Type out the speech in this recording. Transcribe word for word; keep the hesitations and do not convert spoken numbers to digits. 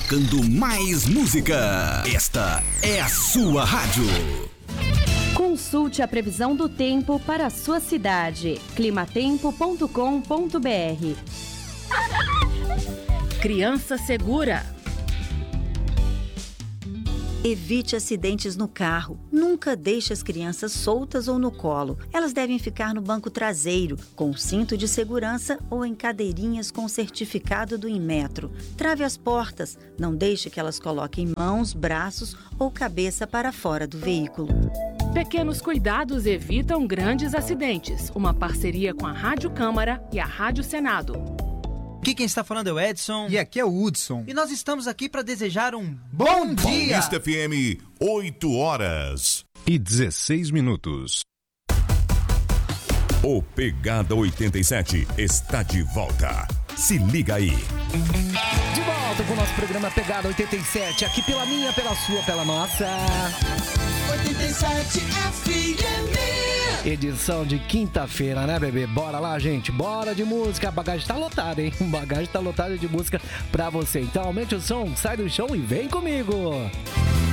tocando mais música. Esta é a sua rádio. Consulte a previsão do tempo para a sua cidade. climatempo ponto com ponto br. Criança segura. Evite acidentes no carro. Nunca deixe as crianças soltas ou no colo. Elas devem ficar no banco traseiro, com cinto de segurança ou em cadeirinhas com certificado do Inmetro. Trave as portas. Não deixe que elas coloquem mãos, braços ou cabeça para fora do veículo. Pequenos cuidados evitam grandes acidentes. Uma parceria com a Rádio Câmara e a Rádio Senado. Aqui quem está falando é o Edson. E aqui é o Hudson. E nós estamos aqui para desejar um bom dia. Paulista F M, oito horas e dezesseis minutos. O Pegada oitenta e sete está de volta. Se liga aí. De volta com o nosso programa Pegada oitenta e sete. Aqui pela minha, pela sua, pela nossa. oitenta e sete F M. Edição de quinta-feira, né, bebê? Bora lá, gente. Bora de música. A bagagem tá lotada, hein? A bagagem tá lotada de música pra você. Então aumente o som, sai do chão e vem comigo.